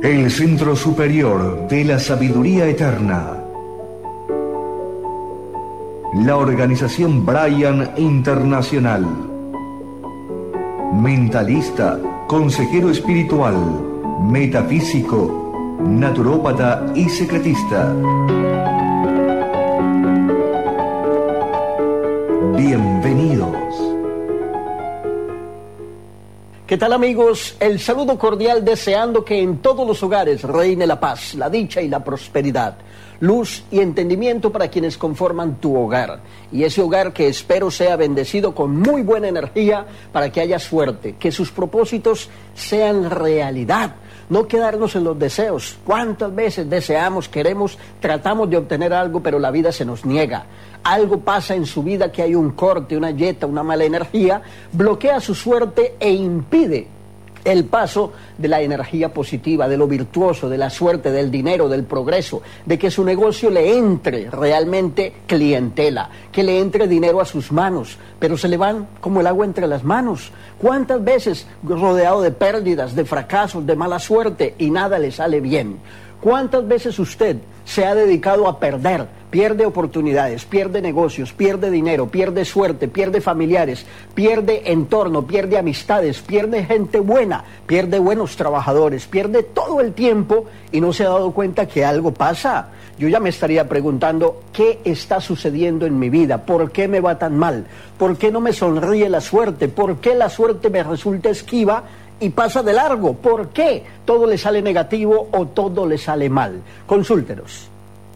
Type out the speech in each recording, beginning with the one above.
El Centro Superior de la Sabiduría Eterna. La organización Brian Internacional. Mentalista, consejero espiritual, metafísico, naturópata y secretista. Bienvenidos. ¿Qué tal, amigos? El saludo cordial, deseando que en todos los hogares reine la paz, la dicha y la prosperidad, luz y entendimiento para quienes conforman tu hogar. Y ese hogar que espero sea bendecido con muy buena energía para que haya suerte, que sus propósitos sean realidad. No quedarnos en los deseos. ¿Cuántas veces deseamos, queremos, tratamos de obtener algo, pero la vida se nos niega? Algo pasa en su vida, que hay un corte, una yeta, una mala energía, bloquea su suerte e impide el paso de la energía positiva, de lo virtuoso, de la suerte, del dinero, del progreso, de que su negocio le entre realmente clientela, que le entre dinero a sus manos, pero se le van como el agua entre las manos. ¿Cuántas veces rodeado de pérdidas, de fracasos, de mala suerte y nada le sale bien? ¿Cuántas veces usted se ha dedicado a perder? Pierde oportunidades, pierde negocios, pierde dinero, pierde suerte, pierde familiares, pierde entorno, pierde amistades, pierde gente buena, pierde buenos trabajadores, pierde todo el tiempo y no se ha dado cuenta que algo pasa. Yo ya me estaría preguntando, ¿qué está sucediendo en mi vida? ¿Por qué me va tan mal? ¿Por qué no me sonríe la suerte? ¿Por qué la suerte me resulta esquiva y pasa de largo? ¿Por qué todo le sale negativo o todo le sale mal? Consúltenos.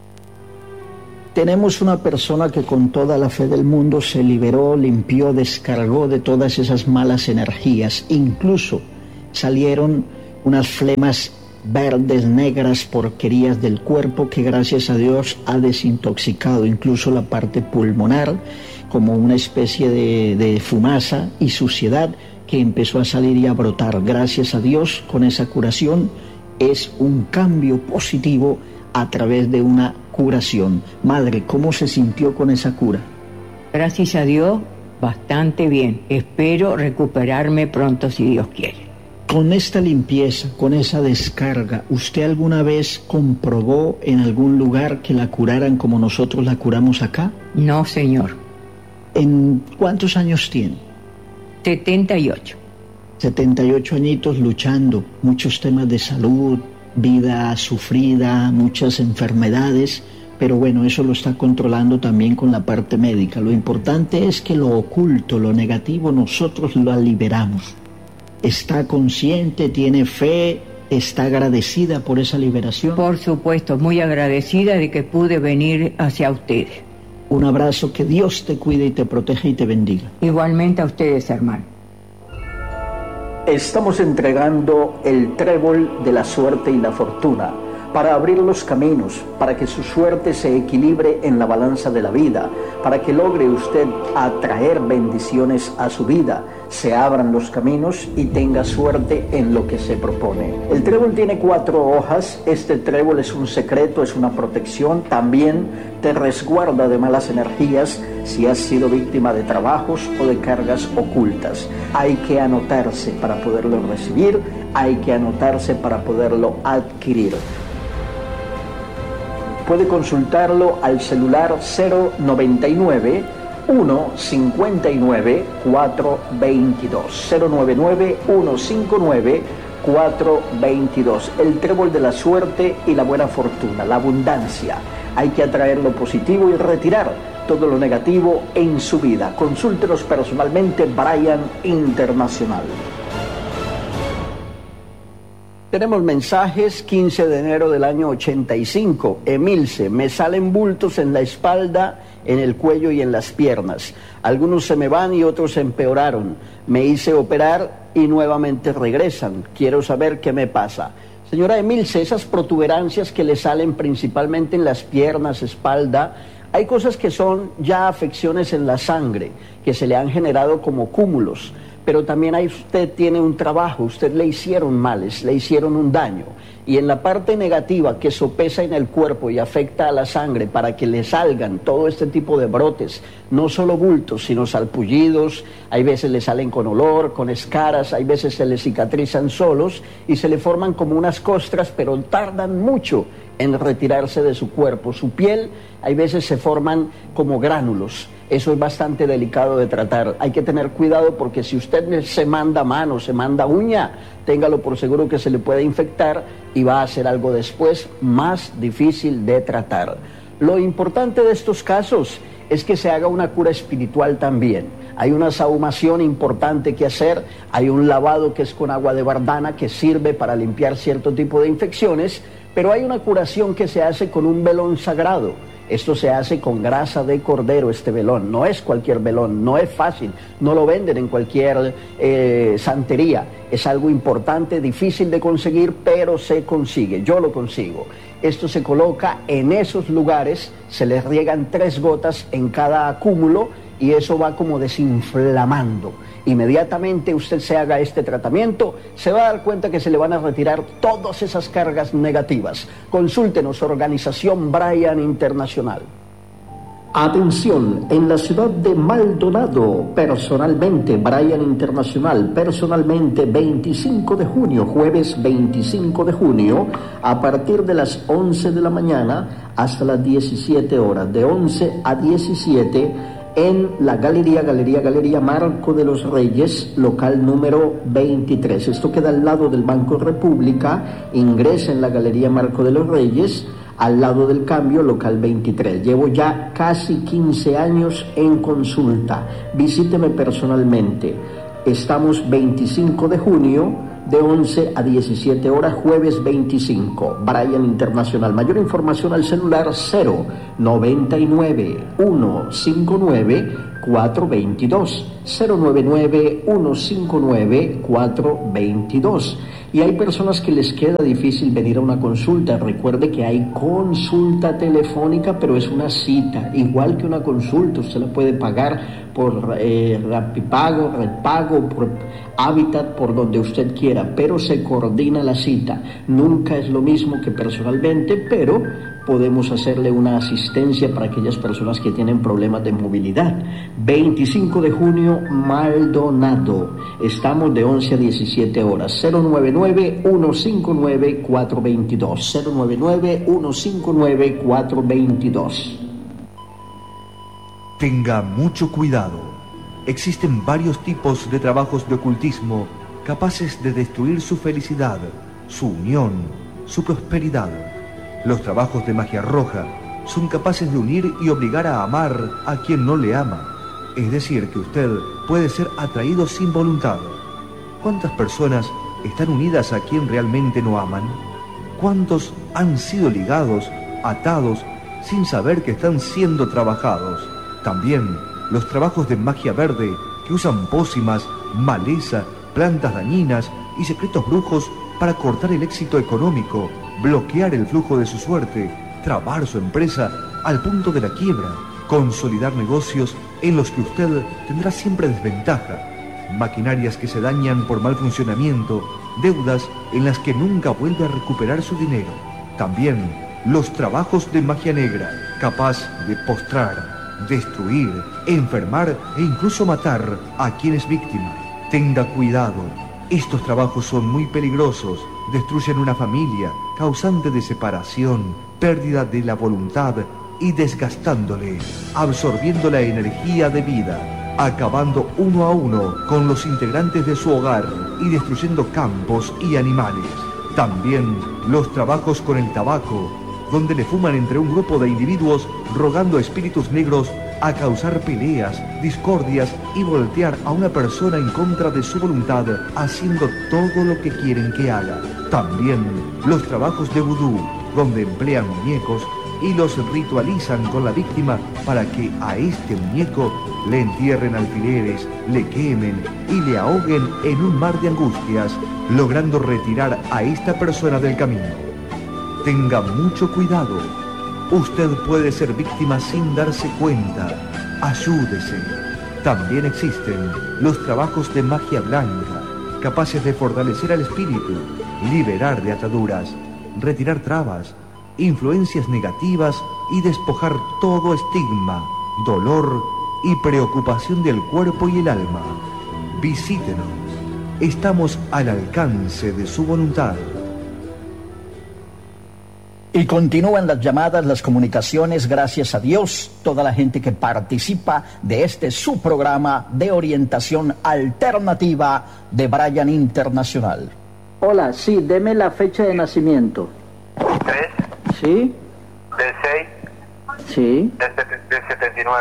Tenemos una persona que con toda la fe del mundo se liberó, limpió, descargó de todas esas malas energías. Incluso salieron unas flemas verdes, negras, porquerías del cuerpo que gracias a Dios ha desintoxicado incluso la parte pulmonar, como una especie de fumaza y suciedad que empezó a salir y a brotar. Gracias a Dios, con esa curación es un cambio positivo a través de una curación. Madre, ¿cómo se sintió con esa cura? Gracias a Dios, bastante bien. Espero recuperarme pronto si Dios quiere. Con esta limpieza, con esa descarga, ¿usted alguna vez comprobó en algún lugar que la curaran como nosotros la curamos acá? No, señor. ¿En cuántos años tiene? 78. 78 añitos luchando, muchos temas de salud, vida sufrida, muchas enfermedades, pero bueno, eso lo está controlando también con la parte médica. Lo importante es que lo oculto, lo negativo, nosotros lo liberamos. ¿Está consciente, tiene fe, está agradecida por esa liberación? Por supuesto, muy agradecida de que pude venir hacia ustedes. Un abrazo, que Dios te cuide y te proteja y te bendiga. Igualmente a ustedes, hermano. Estamos entregando el trébol de la suerte y la fortuna para abrir los caminos, para que su suerte se equilibre en la balanza de la vida, para que logre usted atraer bendiciones a su vida, se abran los caminos y tenga suerte en lo que se propone. El trébol tiene 4 hojas. Este trébol es un secreto, es una protección. También te resguarda de malas energías si has sido víctima de trabajos o de cargas ocultas. Hay que anotarse para poderlo recibir, hay que anotarse para poderlo adquirir. Puede consultarlo al celular 099 159 422, 099 159 422. El trébol de la suerte y la buena fortuna, la abundancia. Hay que atraer lo positivo y retirar todo lo negativo en su vida. Consúltenos personalmente, Brian Internacional. Tenemos mensajes. 15 de enero del año 85. Emilce, me salen bultos en la espalda, en el cuello y en las piernas. Algunos se me van y otros empeoraron. Me hice operar y nuevamente regresan. Quiero saber qué me pasa. Señora Emilce, esas protuberancias que le salen principalmente en las piernas, espalda, hay cosas que son ya afecciones en la sangre, que se le han generado como cúmulos. pero también ahí usted tiene un trabajo, usted le hicieron males, le hicieron un daño. Y en la parte negativa que sopesa en el cuerpo y afecta a la sangre para que le salgan todo este tipo de brotes, no solo bultos, sino salpullidos, hay veces le salen con olor, con escaras, hay veces se le cicatrizan solos y se le forman como unas costras, pero tardan mucho en retirarse de su cuerpo. Su piel, hay veces se forman como gránulos. Eso es bastante delicado de tratar. Hay que tener cuidado porque si usted se manda mano, se manda uña, téngalo por seguro que se le puede infectar y va a hacer algo después más difícil de tratar. Lo importante de estos casos es que se haga una cura espiritual también. Hay una sahumación importante que hacer, hay un lavado que es con agua de bardana que sirve para limpiar cierto tipo de infecciones, pero hay una curación que se hace con un velón sagrado. Esto se hace con grasa de cordero, este velón. No es cualquier velón, no es fácil, no lo venden en cualquier santería. Es algo importante, difícil de conseguir, pero se consigue, yo lo consigo. Esto se coloca en esos lugares, se les riegan 3 gotas en cada acúmulo y eso va como desinflamando. Inmediatamente usted se haga este tratamiento, se va a dar cuenta que se le van a retirar todas esas cargas negativas. Consúltenos, Organización Bryan Internacional. Atención, en la ciudad de Maldonado, personalmente, Bryan Internacional, personalmente, 25 de junio, jueves 25 de junio, a partir de las 11 de la mañana hasta las 17 horas, de 11 a 17 en la Galería Marco de los Reyes, local número 23. Esto queda al lado del Banco República, ingresa en la Galería Marco de los Reyes, al lado del Cambio, local 23. Llevo ya casi 15 años en consulta. Visíteme personalmente. Estamos 25 de junio, de 11 a 17 horas, jueves 25, Bryan Internacional. Mayor información al celular 099 159 422, 099 159 422. Y hay personas que les queda difícil venir a una consulta. Recuerde que hay consulta telefónica, pero es una cita, igual que una consulta. Usted la puede pagar por Rapipago, Redpago, por Habitat, por donde usted quiera, pero se coordina la cita. Nunca es lo mismo que personalmente, pero podemos hacerle una asistencia para aquellas personas que tienen problemas de movilidad. 25 de junio, Maldonado. Estamos de 11 a 17 horas. 099-159-422. 099-159-422. Tenga mucho cuidado. Existen varios tipos de trabajos de ocultismo capaces de destruir su felicidad, su unión, su prosperidad. Los trabajos de magia roja son capaces de unir y obligar a amar a quien no le ama. Es decir, que usted puede ser atraído sin voluntad. ¿Cuántas personas están unidas a quien realmente no aman? ¿Cuántos han sido ligados, atados, sin saber que están siendo trabajados? También los trabajos de magia verde que usan pócimas, maleza, plantas dañinas y secretos brujos para cortar el éxito económico, bloquear el flujo de su suerte, trabar su empresa al punto de la quiebra, consolidar negocios en los que usted tendrá siempre desventaja, maquinarias que se dañan por mal funcionamiento, deudas en las que nunca vuelve a recuperar su dinero. También los trabajos de magia negra, capaz de postrar, destruir, enfermar e incluso matar a quien es víctima. Tenga cuidado, estos trabajos son muy peligrosos, destruyen una familia, causante de separación, pérdida de la voluntad y desgastándole, absorbiendo la energía de vida, acabando uno a uno con los integrantes de su hogar y destruyendo campos y animales. También los trabajos con el tabaco, donde le fuman entre un grupo de individuos rogando a espíritus negros a causar peleas, discordias y voltear a una persona en contra de su voluntad, haciendo todo lo que quieren que haga. También los trabajos de vudú, donde emplean muñecos y los ritualizan con la víctima para que a este muñeco le entierren alfileres, le quemen y le ahoguen en un mar de angustias, logrando retirar a esta persona del camino. Tenga mucho cuidado. Usted puede ser víctima sin darse cuenta. Ayúdese. También existen los trabajos de magia blanca, capaces de fortalecer al espíritu, liberar de ataduras, retirar trabas, influencias negativas y despojar todo estigma, dolor y preocupación del cuerpo y el alma. Visítenos. Estamos al alcance de su voluntad. Y continúan las llamadas, las comunicaciones, gracias a Dios, toda la gente que participa de este su programa de orientación alternativa de Brian Internacional. Hola, sí, deme la fecha de nacimiento. 3 ¿Sí? del 6 Sí. del 79.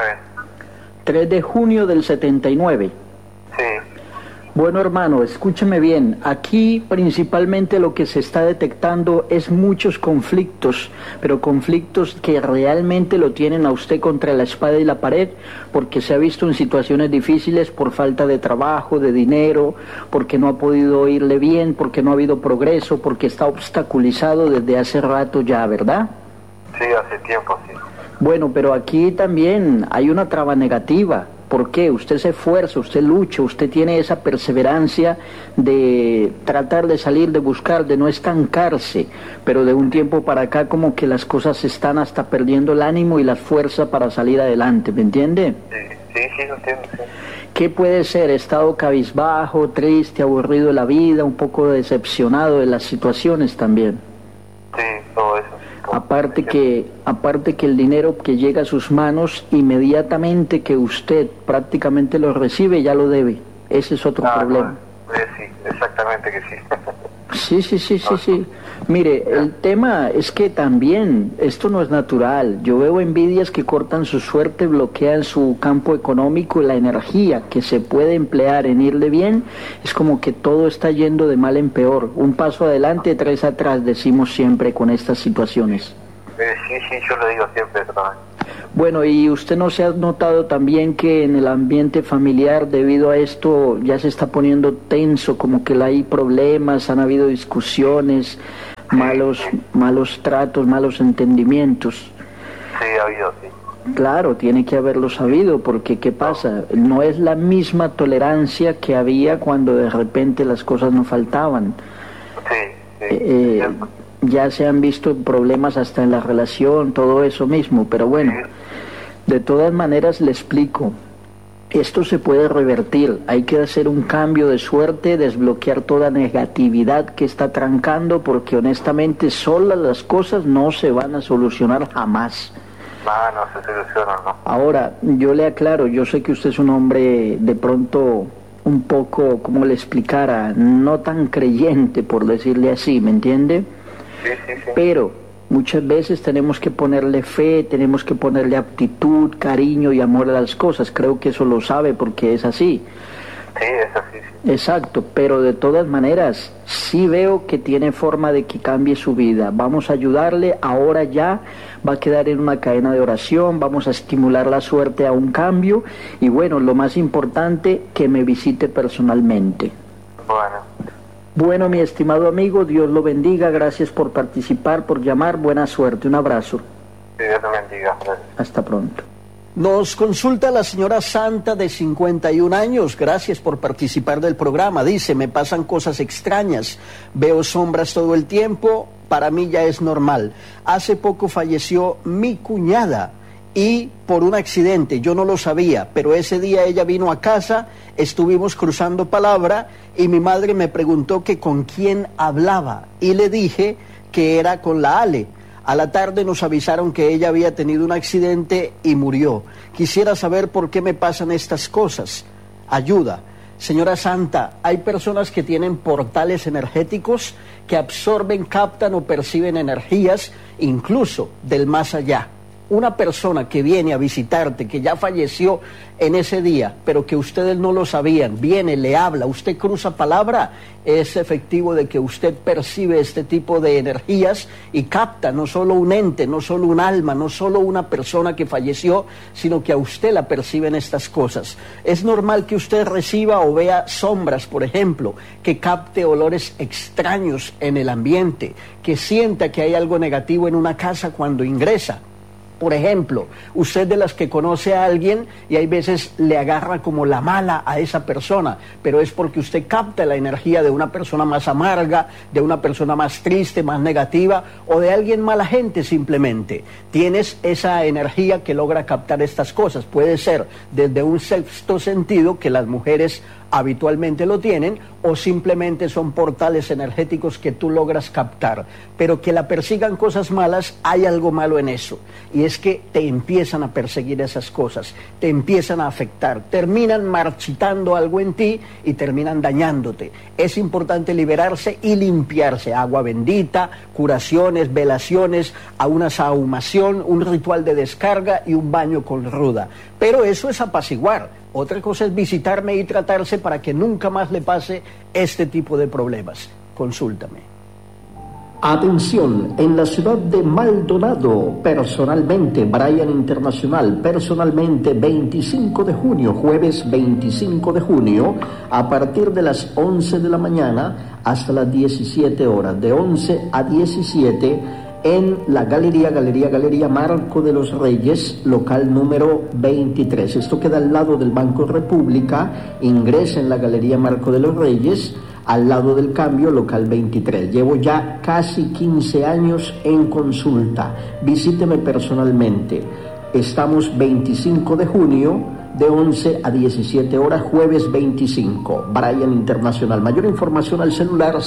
3 de junio del 79. Sí. Bueno, hermano, escúcheme bien. Aquí principalmente lo que se está detectando es muchos conflictos, pero conflictos que realmente lo tienen a usted contra la espada y la pared, porque se ha visto en situaciones difíciles por falta de trabajo, de dinero, porque no ha podido irle bien, porque no ha habido progreso, porque está obstaculizado desde hace rato ya, ¿verdad? Sí, hace tiempo, sí. Bueno, pero aquí también hay una traba negativa. ¿Por qué? Usted se esfuerza, usted lucha, usted tiene esa perseverancia de tratar de salir, de buscar, de no estancarse, pero de un tiempo para acá como que las cosas están hasta perdiendo el ánimo y la fuerza para salir adelante, ¿me entiende? Sí, lo entiendo, sí. ¿Qué puede ser? ¿Estado cabizbajo, triste, aburrido de la vida, un poco decepcionado de las situaciones también? Sí, todo eso. Aparte que el dinero que llega a sus manos, inmediatamente que usted prácticamente lo recibe, ya lo debe. Ese es otro problema. Sí, exactamente que sí. Sí. Mire, el tema es que también esto no es natural. Yo veo envidias que cortan su suerte, bloquean su campo económico y la energía que se puede emplear en irle bien. Es como que todo está yendo de mal en peor. Un paso adelante, 3 atrás, decimos siempre con estas situaciones. Sí, yo lo digo siempre también. Bueno, ¿y usted no se ha notado también que en el ambiente familiar, debido a esto, ya se está poniendo tenso, como que hay problemas, han habido discusiones, malos tratos, malos entendimientos? Sí, ha habido, sí. Claro, tiene que haberlo sabido, porque ¿qué pasa? No es la misma tolerancia que había cuando de repente las cosas no faltaban. Sí. Ya se han visto problemas hasta en la relación, todo eso mismo, pero bueno, de todas maneras le explico. Esto se puede revertir, hay que hacer un cambio de suerte, desbloquear toda negatividad que está trancando, porque honestamente solas las cosas no se van a solucionar jamás. No se soluciona, ¿no? Ahora, yo le aclaro, yo sé que usted es un hombre de pronto un poco, como le explicara, no tan creyente, por decirle así, ¿me entiende? Sí. Pero muchas veces tenemos que ponerle fe, tenemos que ponerle aptitud, cariño y amor a las cosas. Creo que eso lo sabe porque es así. Sí, es así. Sí. Exacto, pero de todas maneras, sí veo que tiene forma de que cambie su vida. Vamos a ayudarle, ahora ya va a quedar en una cadena de oración, vamos a estimular la suerte a un cambio y bueno, lo más importante, que me visite personalmente. Bueno, mi estimado amigo, Dios lo bendiga, gracias por participar, por llamar, buena suerte, un abrazo. Sí, Dios lo bendiga. Hasta pronto. Nos consulta la señora Santa de 51 años, gracias por participar del programa. Dice, me pasan cosas extrañas, veo sombras todo el tiempo, para mí ya es normal. Hace poco falleció mi cuñada y por un accidente, yo no lo sabía, pero ese día ella vino a casa, estuvimos cruzando palabra y mi madre me preguntó que con quién hablaba y le dije que era con la Ale. A la tarde nos avisaron que ella había tenido un accidente y murió. Quisiera saber por qué me pasan estas cosas. Ayuda. Señora Santa, hay personas que tienen portales energéticos que absorben, captan o perciben energías, incluso del más allá. Una persona que viene a visitarte, que ya falleció en ese día, pero que ustedes no lo sabían, viene, le habla, usted cruza palabra, es efectivo de que usted percibe este tipo de energías y capta no solo un ente, no solo un alma, no solo una persona que falleció, sino que a usted la perciben estas cosas. Es normal que usted reciba o vea sombras, por ejemplo, que capte olores extraños en el ambiente, que sienta que hay algo negativo en una casa cuando ingresa. Por ejemplo, usted de las que conoce a alguien y hay veces le agarra como la mala a esa persona, pero es porque usted capta la energía de una persona más amarga, de una persona más triste, más negativa, o de alguien mala gente simplemente. Tienes esa energía que logra captar estas cosas. Puede ser desde un sexto sentido, que las mujeres habitualmente lo tienen, o simplemente son portales energéticos que tú logras captar, pero que la persigan cosas malas, hay algo malo en eso, y es que te empiezan a perseguir esas cosas, te empiezan a afectar, terminan marchitando algo en ti y terminan dañándote. Es importante liberarse y limpiarse, agua bendita, curaciones, velaciones, a una sahumación, un ritual de descarga y un baño con ruda, pero eso es apaciguar. Otra cosa es visitarme y tratarse para que nunca más le pase este tipo de problemas. Consúltame. Atención, en la ciudad de Maldonado, personalmente, Brian Internacional, personalmente, 25 de junio, jueves 25 de junio, a partir de las 11 de la mañana hasta las 17 horas, de 11 a 17, en la Galería Marco de los Reyes, local número 23. Esto queda al lado del Banco República. Ingresa en la Galería Marco de los Reyes, al lado del Cambio, local 23. Llevo ya casi 15 años en consulta. Visíteme personalmente. Estamos 25 de junio, de 11 a 17 horas, jueves 25. Brian Internacional. Mayor información al celular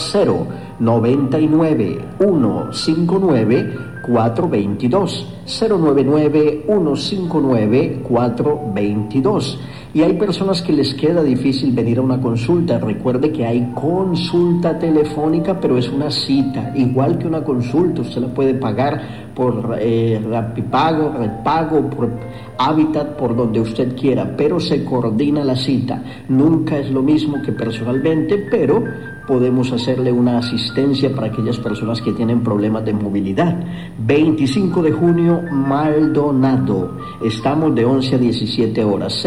099 159 422. 099 159 422. Y hay personas que les queda difícil venir a una consulta. Recuerde que hay consulta telefónica, pero es una cita, igual que una consulta. Usted la puede pagar por Rapipago, Redpago, por Habitat, por donde usted quiera, pero se coordina la cita. Nunca es lo mismo que personalmente, pero podemos hacerle una asistencia para aquellas personas que tienen problemas de movilidad. 25 de junio, Maldonado. Estamos de 11 a 17 horas.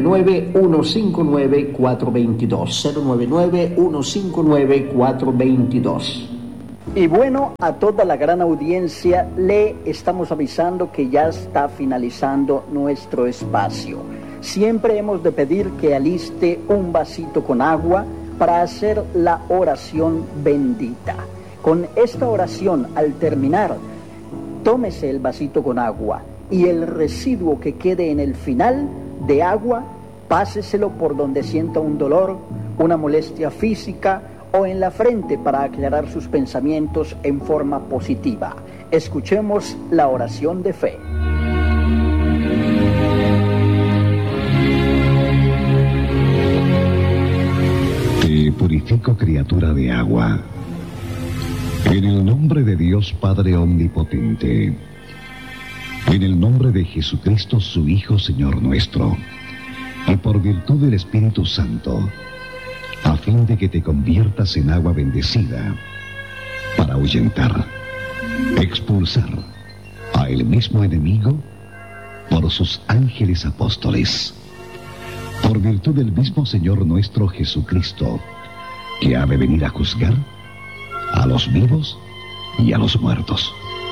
099-159-422. 099-159-422. Y bueno, a toda la gran audiencia le estamos avisando que ya está finalizando nuestro espacio. Siempre hemos de pedir que aliste un vasito con agua para hacer la oración bendita. Con esta oración, al terminar, tómese el vasito con agua y el residuo que quede en el final de agua, páseselo por donde sienta un dolor, una molestia física o en la frente para aclarar sus pensamientos en forma positiva. Escuchemos la oración de fe. Te purifico, criatura de agua, en el nombre de Dios Padre Omnipotente, en el nombre de Jesucristo, su Hijo, Señor nuestro, y por virtud del Espíritu Santo, a fin de que te conviertas en agua bendecida, para ahuyentar, expulsar a el mismo enemigo por sus ángeles apóstoles, por virtud del mismo Señor nuestro Jesucristo, que ha de venir a juzgar a los vivos y a los muertos.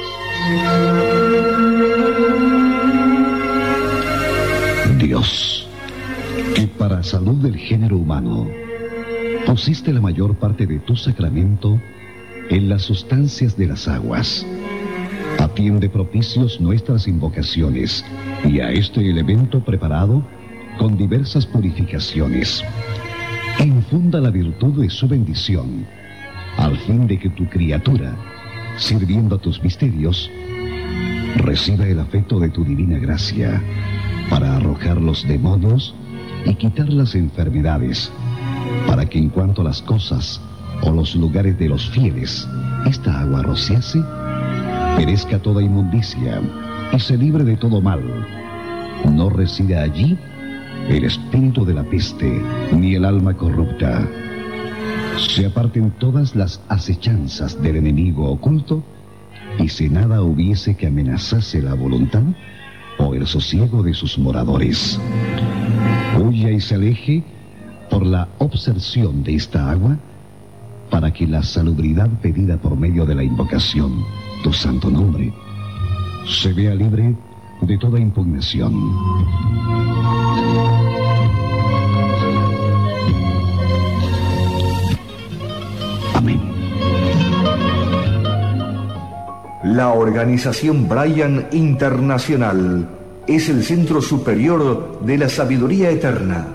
Dios, que para salud del género humano pusiste la mayor parte de tu sacramento en las sustancias de las aguas, atiende propicios nuestras invocaciones y a este elemento preparado con diversas purificaciones. Infunda la virtud de su bendición, al fin de que tu criatura, sirviendo a tus misterios, reciba el afecto de tu divina gracia para arrojar los demonios y quitar las enfermedades, para que en cuanto a las cosas o los lugares de los fieles esta agua rociase, perezca toda inmundicia y se libre de todo mal. No resida allí el espíritu de la peste, ni el alma corrupta. Se aparten todas las acechanzas del enemigo oculto, y si nada hubiese que amenazase la voluntad o el sosiego de sus moradores. Huya y se aleje por la obserción de esta agua, para que la salubridad pedida por medio de la invocación, tu santo nombre, se vea libre de toda impugnación. Amén. La Organización Bryan Internacional es el centro superior de la sabiduría eterna.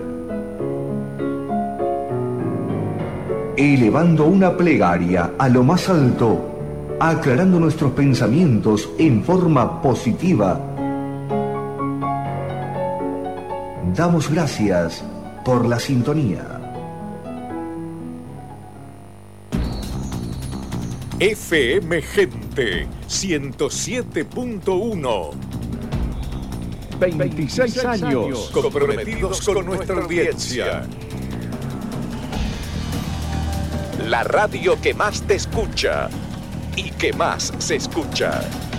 Elevando una plegaria a lo más alto, aclarando nuestros pensamientos en forma positiva, damos gracias por la sintonía. FM Gente 107.1. 26 años comprometidos con nuestra audiencia. La radio que más te escucha y que más se escucha.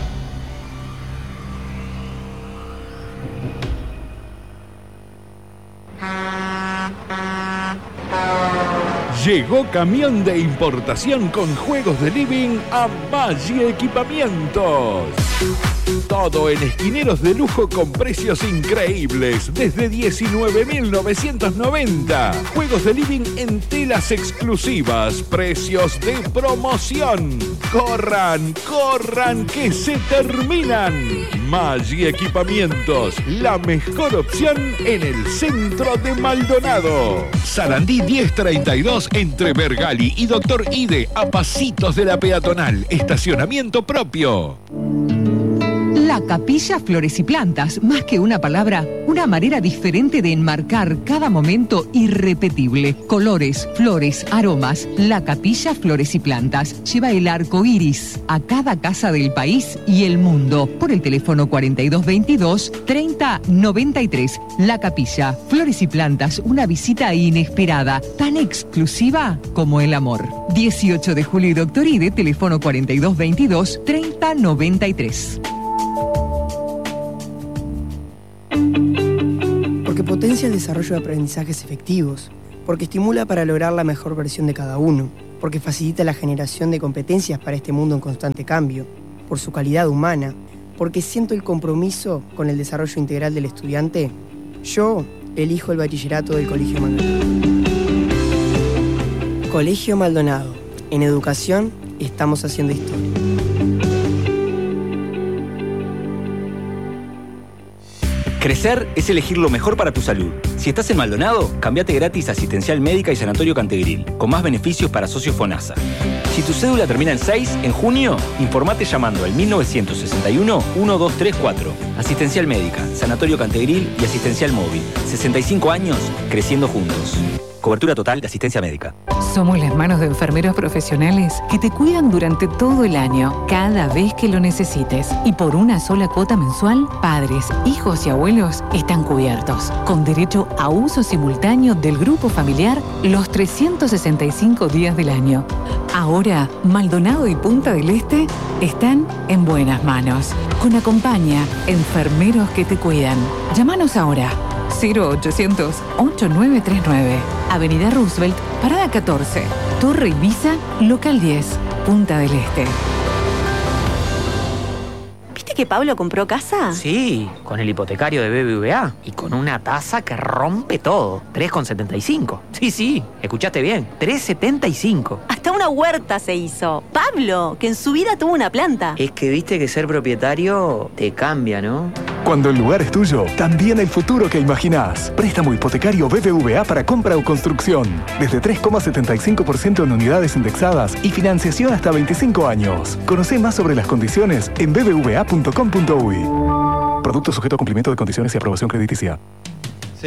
Llegó camión de importación con juegos de living a Maggi Equipamientos. Todo en esquineros de lujo con precios increíbles, desde 19.990. Juegos de living en telas exclusivas, precios de promoción. ¡Corran, corran, que se terminan! Maggi Equipamientos, la mejor opción en el centro de Maldonado. Sarandí 1032 entre Bergali y Doctor Ide, a pasitos de la peatonal. Estacionamiento propio. La Capilla Flores y Plantas, más que una palabra, una manera diferente de enmarcar cada momento irrepetible. Colores, flores, aromas. La Capilla Flores y Plantas lleva el arco iris a cada casa del país y el mundo. Por el teléfono 4222-3093. La Capilla Flores y Plantas, una visita inesperada, tan exclusiva como el amor. 18 de julio y Doctor Ide, teléfono 4222-3093. Porque potencia el desarrollo de aprendizajes efectivos, porque estimula para lograr la mejor versión de cada uno, porque facilita la generación de competencias para este mundo en constante cambio, por su calidad humana, porque siento el compromiso con el desarrollo integral del estudiante, yo elijo el bachillerato del Colegio Maldonado. Colegio Maldonado. En educación estamos haciendo historia. Crecer es elegir lo mejor para tu salud. Si estás en Maldonado, cambiate gratis a Asistencial Médica y Sanatorio Cantegril, con más beneficios para socios FONASA. Si tu cédula termina en 6, en junio, informate llamando al 1961-1234. Asistencial Médica, Sanatorio Cantegril y Asistencial Móvil. 65 años, creciendo juntos. Cobertura total de asistencia médica. Somos las manos de enfermeros profesionales que te cuidan durante todo el año, cada vez que lo necesites. Y por una sola cuota mensual, padres, hijos y abuelos están cubiertos, con derecho a uso simultáneo del grupo familiar los 365 días del año. Ahora, Maldonado y Punta del Este están en buenas manos. Con Acompaña, enfermeros que te cuidan. Llámanos ahora. 0800-8939. Avenida Roosevelt, Parada 14. Torre Ibiza, Local 10, Punta del Este. ¿Viste que Pablo compró casa? Sí, con el hipotecario de BBVA y con una tasa que rompe todo. 3,75. Sí, escuchaste bien. 3,75. Hasta una huerta se hizo. Pablo, que en su vida tuvo una planta. Es que viste que ser propietario te cambia, ¿no? Cuando el lugar es tuyo, también el futuro que imaginás. Préstamo hipotecario BBVA para compra o construcción. Desde 3,75% en unidades indexadas y financiación hasta 25 años. Conocé más sobre las condiciones en bbva.com.uy. Producto sujeto a cumplimiento de condiciones y aprobación crediticia.